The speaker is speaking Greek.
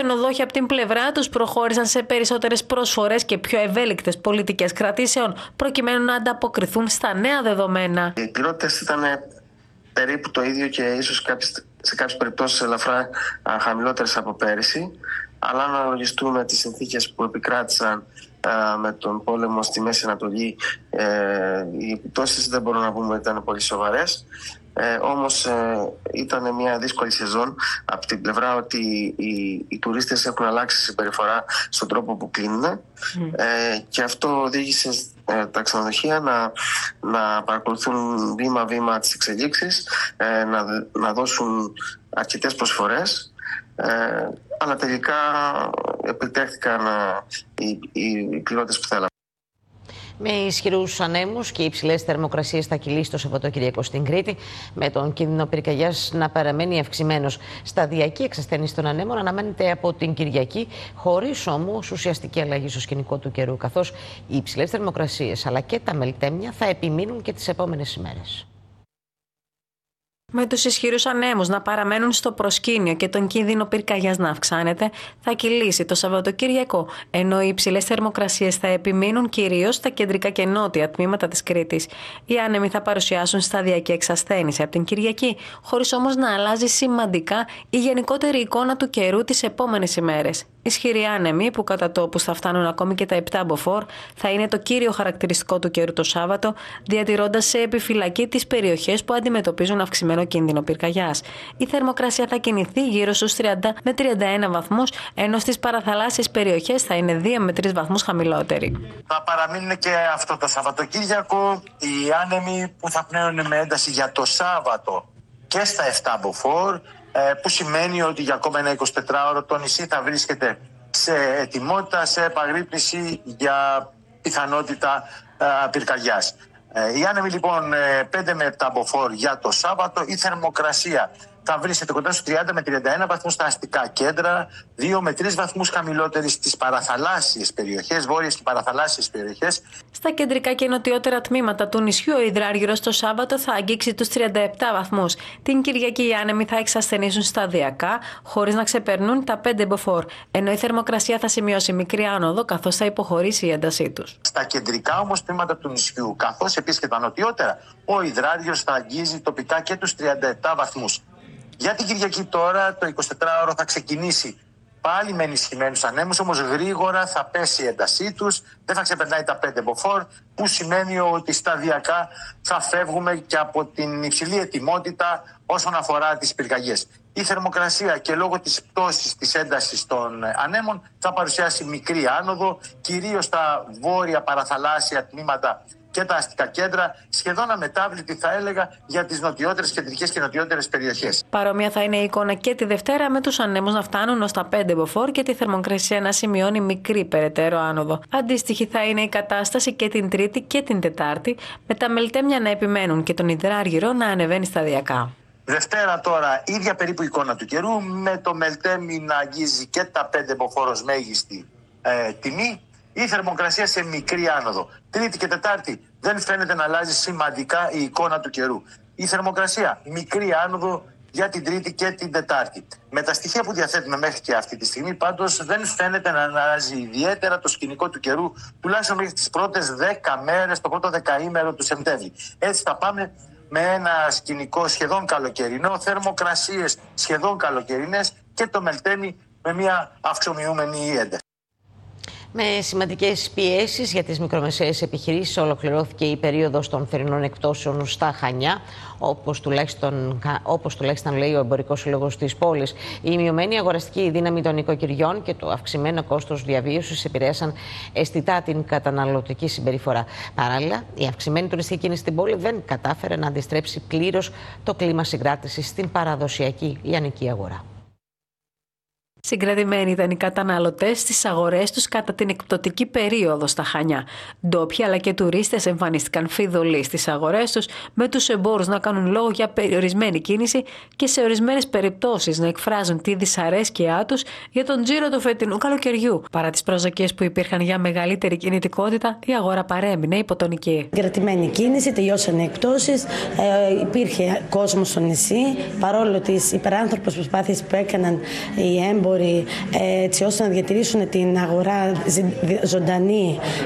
ξενοδόχοι από την πλευρά τους προχώρησαν σε περισσότερες προσφορές και πιο ευέλικτες πολιτικές κρατήσεων, προκειμένου να ανταποκριθούν στα νέα δεδομένα. Οι πληρότητες ήταν περίπου το ίδιο και ίσως σε κάποιες περιπτώσεις ελαφρά χαμηλότερες από πέρυσι. Αλλά αν αναλογιστούμε τις συνθήκες που επικράτησαν με τον πόλεμο στη Μέση Ανατολή, οι επιπτώσεις δεν μπορούμε να πούμε ότι ήταν πολύ σοβαρές. Όμως ήταν μια δύσκολη σεζόν από την πλευρά ότι οι τουρίστες έχουν αλλάξει συμπεριφορά στον τρόπο που κλείνουν και αυτό οδήγησε τα ξενοδοχεία να παρακολουθούν βήμα-βήμα τις εξελίξεις, να δώσουν αρκετές προσφορές, αλλά τελικά επιτέχθηκαν οι πληρότητες που θέλαμε. Με ισχυρούς ανέμους και υψηλές θερμοκρασίες θα κυλήσει το Σαββατοκύριακο στην Κρήτη, με τον κίνδυνο πυρκαγιάς να παραμένει αυξημένος. Σταδιακή εξασθένιση των ανέμων αναμένεται από την Κυριακή, χωρίς όμως ουσιαστική αλλαγή στο σκηνικό του καιρού, καθώς οι υψηλές θερμοκρασίες αλλά και τα μελτέμια θα επιμείνουν και τις επόμενες ημέρες. Με τους ισχυρούς ανέμους να παραμένουν στο προσκήνιο και τον κίνδυνο πυρκαγιάς να αυξάνεται, θα κυλήσει το Σαββατοκύριακο, ενώ οι υψηλές θερμοκρασίες θα επιμείνουν κυρίως στα κεντρικά και νότια τμήματα της Κρήτης. Οι άνεμοι θα παρουσιάσουν σταδιακή εξασθένηση από την Κυριακή, χωρίς όμως να αλλάζει σημαντικά η γενικότερη εικόνα του καιρού τις επόμενες ημέρες. Ισχυροί άνεμοι, που κατά τόπους θα φτάνουν ακόμη και τα 7 μποφόρ, θα είναι το κύριο χαρακτηριστικό του καιρού το Σάββατο, διατηρώντας σε επιφυλακή τις περιοχές που αντιμετωπίζουν αυξημένο κίνδυνο πυρκαγιάς. Η θερμοκρασία θα κινηθεί γύρω στους 30 με 31 βαθμούς, ενώ στις παραθαλάσσιες περιοχές θα είναι 2 με 3 βαθμούς χαμηλότερη. Θα παραμείνουν και αυτό το Σαββατοκύριακο οι άνεμοι που θα πνέουν με ένταση για το Σάββατο και στα 7 μποφόρ, που σημαίνει ότι για ακόμα ένα 24ωρο το νησί θα βρίσκεται σε ετοιμότητα, σε επαγρύπνηση για πιθανότητα πυρκαγιάς. Οι άνεμοι λοιπόν 5 με 7 μποφόρ για το Σάββατο. Η θερμοκρασία θα βρίσκεται κοντά στους 30 με 31 βαθμούς στα αστικά κέντρα, 2 με 3 βαθμούς χαμηλότερη στις παραθαλάσσιες περιοχές, βόρειες και παραθαλάσσιες περιοχές. Στα κεντρικά και νοτιότερα τμήματα του νησιού, ο υδράργυρος το Σάββατο θα αγγίξει τους 37 βαθμούς. Την Κυριακή οι άνεμοι θα εξασθενήσουν σταδιακά, χωρίς να ξεπερνούν τα 5 μποφόρ, ενώ η θερμοκρασία θα σημειώσει μικρή άνοδο, καθώς θα υποχωρήσει η έντασή τους. Στα κεντρικά όμως τμήματα του νησιού, καθώς επίσης και τα νοτιότερα, ο υδράργυρος θα αγγίζει τοπικά και τους 37 βαθμούς. Για την Κυριακή τώρα το 24ωρο θα ξεκινήσει πάλι με ενισχυμένους ανέμους, όμως γρήγορα θα πέσει η έντασή τους, δεν θα ξεπερνάει τα 5 μποφόρ, που σημαίνει ότι σταδιακά θα φεύγουμε και από την υψηλή ετοιμότητα όσον αφορά τις πυρκαγιές. Η θερμοκρασία και λόγω της πτώσης της έντασης των ανέμων θα παρουσιάσει μικρή άνοδο, κυρίως στα βόρεια παραθαλάσσια τμήματα και τα αστικά κέντρα, σχεδόν αμετάβλητη θα έλεγα για τις νοτιότερες, κεντρικές και νοτιότερες περιοχές. Παρόμοια θα είναι η εικόνα και τη Δευτέρα, με τους ανέμους να φτάνουν ως τα 5 μποφόρ και τη θερμοκρασία να σημειώνει μικρή περαιτέρω άνοδο. Αντίστοιχη θα είναι η κατάσταση και την Τρίτη και την Τετάρτη, με τα μελτέμια να επιμένουν και τον υδράργυρο να ανεβαίνει σταδιακά. Δευτέρα τώρα, ίδια περίπου εικόνα του καιρού, με το μελτέμι να αγγίζει και τα 5 μποφόρ μέγιστη τιμή. Η θερμοκρασία σε μικρή άνοδο. Τρίτη και Τετάρτη δεν φαίνεται να αλλάζει σημαντικά η εικόνα του καιρού. Η θερμοκρασία μικρή άνοδο για την Τρίτη και την Τετάρτη. Με τα στοιχεία που διαθέτουμε μέχρι και αυτή τη στιγμή, πάντως δεν φαίνεται να αλλάζει ιδιαίτερα το σκηνικό του καιρού, τουλάχιστον μέχρι τις πρώτες 10 μέρες, το πρώτο δεκαήμερο του Σεπτέμβρη. Έτσι θα πάμε με ένα σκηνικό σχεδόν καλοκαιρινό, θερμοκρασίες σχεδόν καλοκαιρινές και το μελτέμι με μια αυξομοιούμενη ένταση. Με σημαντικές πιέσεις για τις μικρομεσαίες επιχειρήσεις ολοκληρώθηκε η περίοδος των θερινών εκπτώσεων στα Χανιά, όπως τουλάχιστον λέει ο Εμπορικός Σύλλογος της πόλης. Η μειωμένη αγοραστική δύναμη των οικοκυριών και το αυξημένο κόστος διαβίωσης επηρέασαν αισθητά την καταναλωτική συμπεριφορά. Παράλληλα, η αυξημένη τουριστική κίνηση στην πόλη δεν κατάφερε να αντιστρέψει πλήρως το κλίμα συγκράτησης στην παραδοσιακή λιανική αγορά. Συγκρατημένοι ήταν οι καταναλωτές στις αγορές τους κατά την εκπτωτική περίοδο στα Χανιά. Ντόπιοι αλλά και τουρίστες εμφανίστηκαν φιδωλοί στις αγορές τους, με τους εμπόρους να κάνουν λόγο για περιορισμένη κίνηση και σε ορισμένες περιπτώσεις να εκφράζουν τη δυσαρέσκειά τους για τον τζίρο του φετινού καλοκαιριού. Παρά τις προσδοκίες που υπήρχαν για μεγαλύτερη κινητικότητα, η αγορά παρέμεινε υποτονική. Συγκρατημένη κίνηση, τελειώσαν οι εκπτώσεις, υπήρχε κόσμο στο νησί, παρόλο τις υπεράνθρωπες προσπάθειες που έκαναν οι έμποροι έμποροι, έτσι ώστε να διατηρήσουν την αγορά ζωντανή